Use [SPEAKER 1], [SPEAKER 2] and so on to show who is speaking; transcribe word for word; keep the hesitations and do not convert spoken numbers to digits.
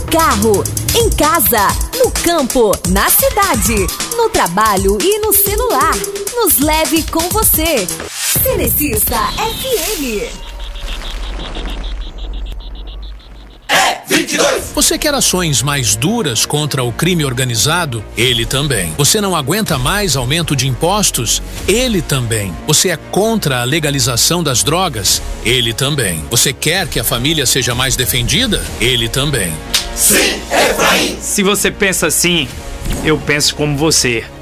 [SPEAKER 1] carro, em casa, no campo, na cidade, no trabalho e no celular. Nos leve com você. Cerecista F M.
[SPEAKER 2] vinte e dois. Você quer ações mais duras contra o crime organizado? Ele também. Você não aguenta mais aumento de impostos? Ele também. Você é contra a legalização das drogas? Ele também. Você quer que a família seja mais defendida? Ele também.
[SPEAKER 3] Sim, Efraim! Se você pensa assim, eu penso como você.